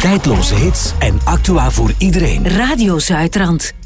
Tijdloze hits en actua voor iedereen. Radio Zuidrand.